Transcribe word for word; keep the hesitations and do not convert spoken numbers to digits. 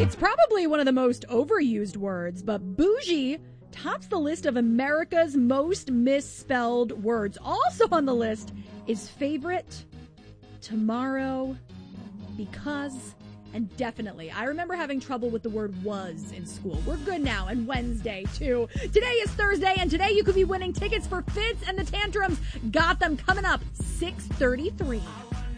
It's probably one of the most overused words, but bougie tops the list of America's most misspelled words. Also on the list is favorite, tomorrow, because, and definitely. I remember having trouble with the word was in school. We're good now, and Wednesday, too. Today is Thursday, and today you could be winning tickets for Fitz and the Tantrums. Got them coming up, six thirty-three.